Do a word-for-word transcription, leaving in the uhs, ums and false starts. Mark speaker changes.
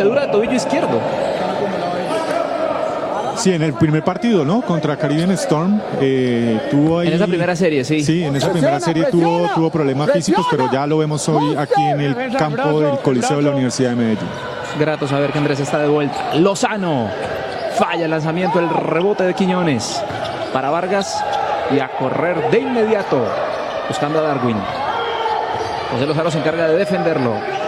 Speaker 1: torcedura de tobillo izquierdo.
Speaker 2: Sí, en el primer partido, ¿no? Contra Caribbean Storm eh, tuvo ahí...
Speaker 1: En esa primera serie, sí.
Speaker 2: Sí, en esa primera serie tuvo, tuvo problemas físicos, pero ya lo vemos hoy aquí en el campo del Coliseo de la Universidad de Medellín.
Speaker 1: Grato saber que Andrés está de vuelta. Lozano falla el lanzamiento, el rebote de Quiñones para Vargas y a correr de inmediato buscando a Darwin. José Lozano se encarga de defenderlo.